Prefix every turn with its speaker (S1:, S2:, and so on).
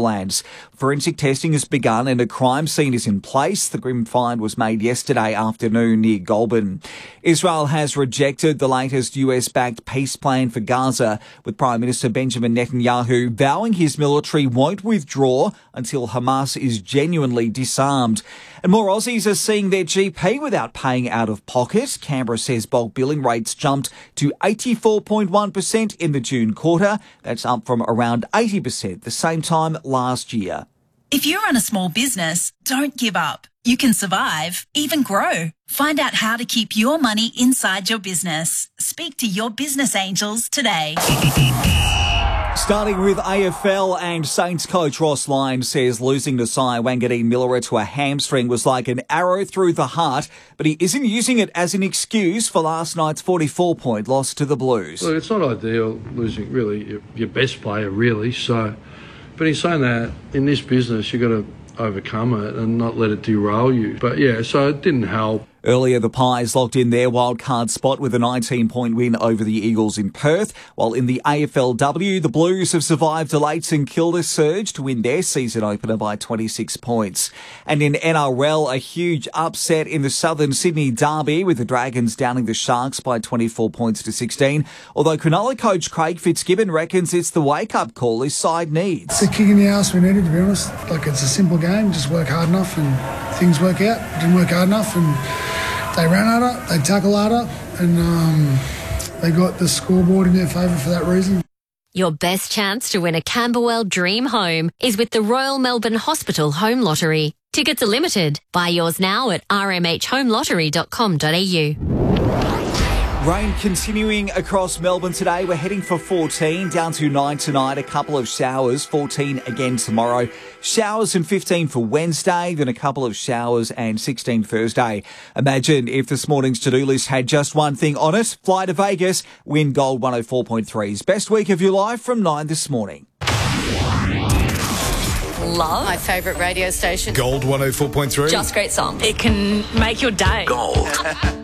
S1: Tablelands. Forensic testing has begun and a crime scene is in place. The grim find was made yesterday afternoon near Goulburn. Israel has rejected the latest US-backed peace plan for Gaza, with Prime Minister Benjamin Netanyahu vowing his military won't withdraw until Hamas is genuinely disarmed. And more Aussies are seeing their GP without paying out of pocket. Canberra says bulk billing rates jumped to 84.1% in the June quarter. That's up from around 80% the same time last year.
S2: If you run a small business, don't give up. You can survive, even grow. Find out how to keep your money inside your business. Speak to your business angels today.
S1: Starting with AFL, and Saints coach Ross Lyon says losing to Cy Wanganeen-Miller to a hamstring was like an arrow through the heart, but he isn't using it as an excuse for last night's 44-point loss to the Blues.
S3: Look, it's not ideal losing really your best player, really. So, but he's saying that in this business you've got to overcome it and not let it derail you. But yeah, so it didn't help.
S1: Earlier, the Pies locked in their wildcard spot with a 19-point win over the Eagles in Perth, while in the AFLW, the Blues have survived a late St Kilda surge to win their season opener by 26 points. And in NRL, a huge upset in the Southern Sydney derby, with the Dragons downing the Sharks by 24 points to 16, although Cronulla coach Craig Fitzgibbon reckons it's the wake-up call his side needs.
S4: It's a kick in the arse we needed, to be honest. Like, it's a simple game, just work hard enough and things work out. Didn't work hard enough and they ran harder, they tackled harder, and they got the scoreboard in their favour for that reason.
S5: Your best chance to win a Camberwell Dream Home is with the Royal Melbourne Hospital Home Lottery. Tickets are limited. Buy yours now at rmhhomelottery.com.au.
S1: Rain continuing across Melbourne today. We're heading for 14, down to 9 tonight. A couple of showers, 14 again tomorrow. Showers and 15 for Wednesday, then a couple of showers and 16 Thursday. Imagine if this morning's to-do list had just one thing on it. Fly to Vegas, win Gold 104.3's best week of your life from 9 this morning.
S6: Love my favourite radio station.
S7: Gold 104.3.
S6: Just great song. It can make your day.
S7: Gold.